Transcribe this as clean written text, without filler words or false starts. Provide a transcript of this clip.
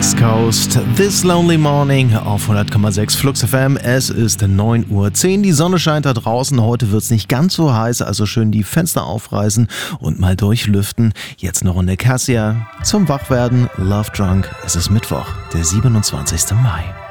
West Coast, This Lonely Morning auf 100,6 Flux FM. Es ist 9:10 Uhr. Die Sonne scheint da draußen. Heute wird es nicht ganz so heiß, also schön die Fenster aufreißen und mal durchlüften. Jetzt eine Runde Cassia zum Wachwerden. Love Drunk. Es ist Mittwoch, der 27. Mai.